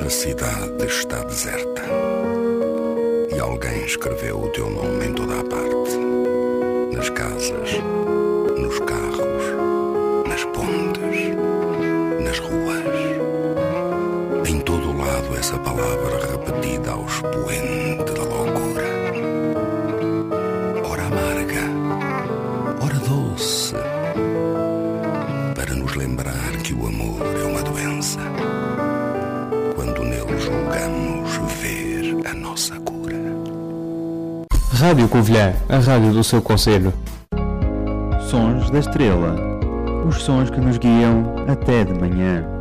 A cidade está deserta e alguém escreveu o teu nome em toda a parte. Nas casas, nos carros, nas pontes, nas ruas. Em todo o lado essa palavra repetida ao expoente da loucura. Ora amarga, ora doce, para nos lembrar que o amor é uma doença. Quando nele julgamos ver a nossa cura. Rádio Covilhã, a rádio do seu concelho. Sons da Estrela, os sons que nos guiam até de manhã.